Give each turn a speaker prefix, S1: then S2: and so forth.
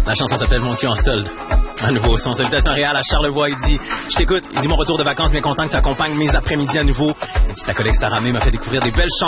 S1: La chanson s'appelle Mon cul en solde. Un nouveau son. Salutations réelles à Charlevoix. Il dit, je t'écoute. Il dit, mon retour de vacances, bien content que tu accompagnes mes après-midi à nouveau. Il dit, ta collègue Sarah May m'a fait découvrir des belles chansons.